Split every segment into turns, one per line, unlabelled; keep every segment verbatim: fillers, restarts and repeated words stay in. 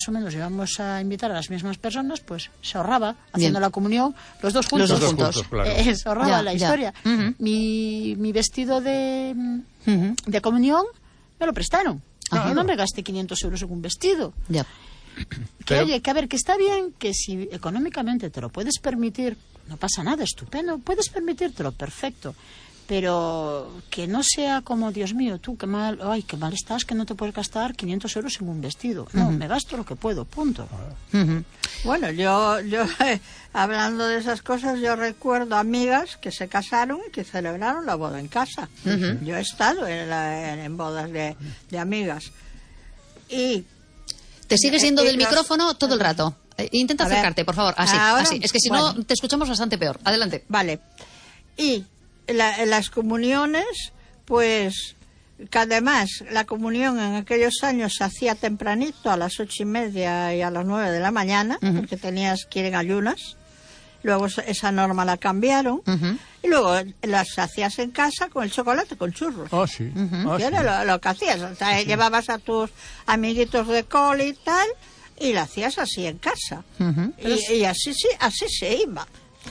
o menos íbamos a invitar a las mismas personas, pues se ahorraba haciendo Bien. la comunión los dos juntos.
Los dos juntos, juntos claro.
eh, se ahorraba
ya,
la
ya.
historia.
Uh-huh.
Mi, mi vestido de, uh-huh. de comunión me lo prestaron. Uh-huh. Yo no me gasté quinientos euros en un vestido.
Ya.
Que, oye, que a ver, que está bien que si económicamente te lo puedes permitir, no pasa nada, estupendo, puedes permitírtelo, perfecto. Pero que no sea como, Dios mío, tú, qué mal, ay, qué mal estás, que no te puedes gastar quinientos euros en un vestido. No, uh-huh. me gasto lo que puedo, punto.
Uh-huh. Bueno, yo, yo eh, hablando de esas cosas, yo recuerdo amigas que se casaron y que celebraron la boda en casa. Uh-huh. Yo he estado en, la, en, en bodas de, de amigas. Y...
¿Te sigues yendo eh, del los... micrófono todo el rato? Eh, intenta acercarte, ver, por favor. Así, así. Es que si bueno. no, te escuchamos bastante peor. Adelante.
Vale. Y... La, las comuniones, pues, que además la comunión en aquellos años se hacía tempranito, a las ocho y media y a las nueve de la mañana, uh-huh. porque tenías que ir en ayunas. Luego esa norma la cambiaron. Uh-huh. Y luego las hacías en casa con el chocolate, con churros.
Ah, sí.
Uh-huh.
Ah,
era
sí.
lo, lo que hacías. O sea,
sí.
llevabas a tus amiguitos de cole y tal, y la hacías así en casa. Uh-huh. Y, y así, sí, así se iba.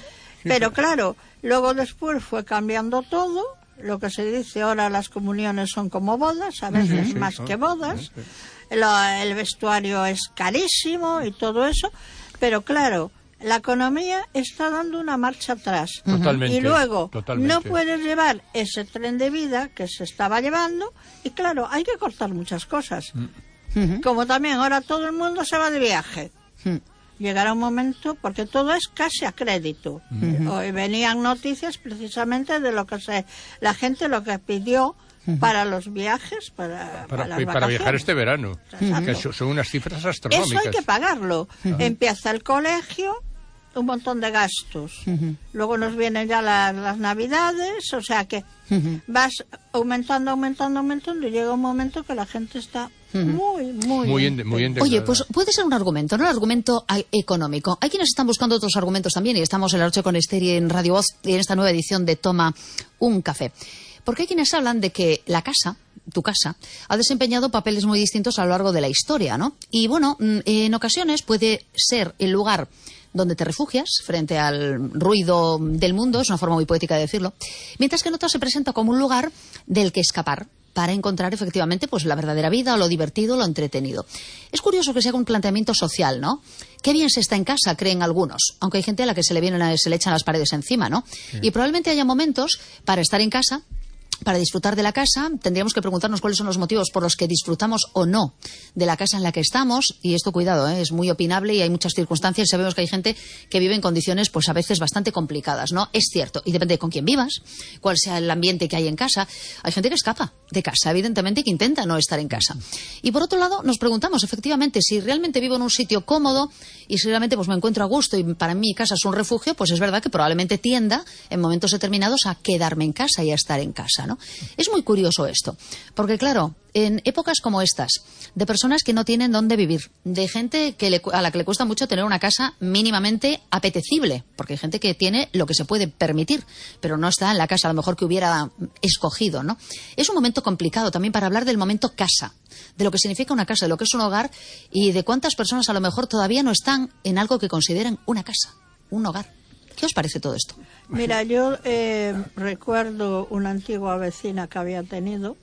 Pero claro, luego después fue cambiando todo, lo que se dice ahora las comuniones son como bodas, a veces uh-huh. más que bodas, lo, el vestuario es carísimo y todo eso, pero claro, la economía está dando una marcha atrás.
Totalmente,
y luego
totalmente.
no puedes llevar ese tren de vida que se estaba llevando y claro, hay que cortar muchas cosas. Uh-huh. Como también ahora todo el mundo se va de viaje. Uh-huh. Llegará un momento, porque todo es casi a crédito. Uh-huh. Hoy venían noticias precisamente de lo que se, la gente lo que pidió uh-huh. para los viajes, para,
para,
para, las
para viajar este verano.
Uh-huh.
Que son unas cifras astronómicas.
Eso hay que pagarlo. Uh-huh. Empieza el colegio, un montón de gastos. Uh-huh. Luego nos vienen ya la, las navidades, o sea que uh-huh. vas aumentando, aumentando, aumentando y llega un momento que la gente está... Muy, muy,
muy, en, muy en
Oye, pues puede ser un argumento, no el argumento económico. Hay quienes están buscando otros argumentos también y estamos en la noche con Esther y en Radio Voz y en esta nueva edición de Toma un Café. Porque hay quienes hablan de que la casa, tu casa, ha desempeñado papeles muy distintos a lo largo de la historia, ¿no? Y bueno, en ocasiones puede ser el lugar donde te refugias frente al ruido del mundo, es una forma muy poética de decirlo, mientras que en otras se presenta como un lugar del que escapar para encontrar efectivamente pues la verdadera vida, o lo divertido, lo entretenido. Es curioso que se haga un planteamiento social, ¿no? Qué bien se está en casa, creen algunos, aunque hay gente a la que se le vienen, se le echan las paredes encima, ¿no? Sí. Y probablemente haya momentos para estar en casa, para disfrutar de la casa. Tendríamos que preguntarnos cuáles son los motivos por los que disfrutamos o no de la casa en la que estamos, y esto, cuidado, ¿eh? Es muy opinable y hay muchas circunstancias. Sabemos que hay gente que vive en condiciones pues a veces bastante complicadas, ¿no? Es cierto, y depende de con quién vivas, cuál sea el ambiente que hay en casa. Hay gente que escapa de casa, evidentemente, que intenta no estar en casa. Y por otro lado, nos preguntamos efectivamente si realmente vivo en un sitio cómodo y si realmente pues me encuentro a gusto y para mí mi casa es un refugio, pues es verdad que probablemente tienda en momentos determinados a quedarme en casa y a estar en casa, ¿no? Es muy curioso esto, porque claro, en épocas como estas, de personas que no tienen dónde vivir, de gente que le, a la que le cuesta mucho tener una casa mínimamente apetecible, porque hay gente que tiene lo que se puede permitir, pero no está en la casa a lo mejor que hubiera escogido, ¿no? Es un momento complicado también para hablar del momento casa, de lo que significa una casa, de lo que es un hogar y de cuántas personas a lo mejor todavía no están en algo que consideren una casa, un hogar. ¿Qué os parece todo esto?
Mira, yo eh, recuerdo una antigua vecina que había tenido,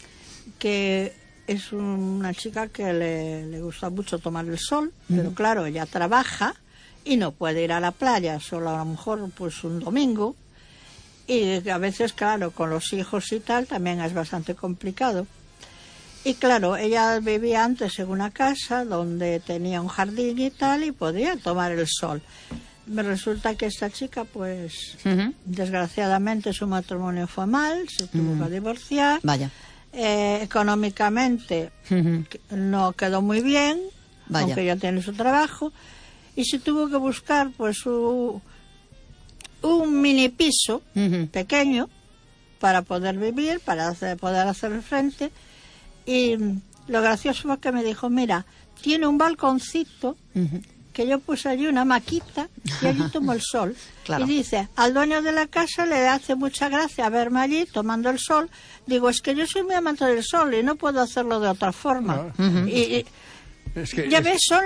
que es una chica que le, le gusta mucho tomar el sol, uh-huh. pero claro, ella trabaja y no puede ir a la playa, solo a lo mejor pues un domingo, y a veces, claro, con los hijos y tal, también es bastante complicado. Y claro, ella vivía antes en una casa donde tenía un jardín y tal, y podía tomar el sol. Me resulta que esta chica, pues, uh-huh. desgraciadamente su matrimonio fue mal, se tuvo uh-huh. que divorciar.
Vaya.
Eh, económicamente uh-huh. no quedó muy bien, Vaya. aunque ya tiene su trabajo, y se tuvo que buscar, pues, su, un mini piso uh-huh. pequeño para poder vivir, para hacer, poder hacer frente. Y lo gracioso fue que me dijo, mira, tiene un balconcito uh-huh. que yo puse allí una maquita y allí tomo el sol. Claro. Y dice, al dueño de la casa le hace mucha gracia verme allí tomando el sol. Digo, es que yo soy muy amante del sol y no puedo hacerlo de otra forma.
No.
Y, y
es que,
ya
es...
ves, son